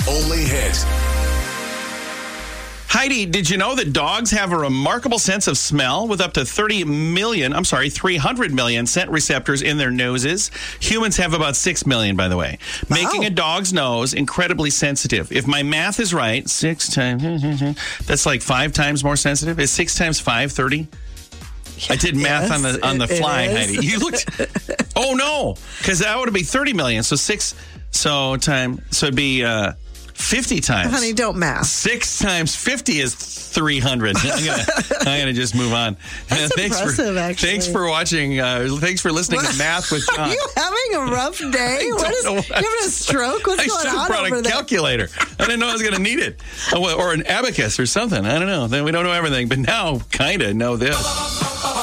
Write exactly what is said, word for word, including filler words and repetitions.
only hit. Heidi, did you know that dogs have a remarkable sense of smell with up to thirty million, I'm sorry, three hundred million scent receptors in their noses? Humans have about six million, by the way, Wow. making a dog's nose incredibly sensitive. If my math is right, six times, that's like five times more sensitive. Is six times five, thirty? I did math Yes, on the on the it- fly, it Heidi. is. You looked. Oh no, because that would be thirty million. So six. So time. So it'd be uh, fifty times. Honey, don't math. Six times fifty is three hundred. I'm gonna, I'm gonna just move on. That's thanks impressive, for, actually. Thanks for watching. Uh, thanks for listening to Math with John. Are you having a rough day? What is, know you what- having a stroke? What's I going should have on brought over a there? calculator. I didn't know I was going to need it. Oh, well, or an abacus or something. I don't know. Then we don't know everything, but now kind of know this.